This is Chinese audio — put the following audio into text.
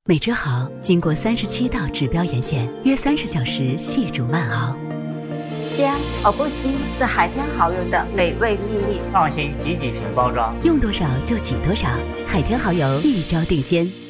每只蚝经过37道指标盐线，约30小时细煮慢熬。 香而不腥是海天蚝油的美味秘密。 放心，几瓶包装， 用多少就挤多少，海天蚝油一招定鲜。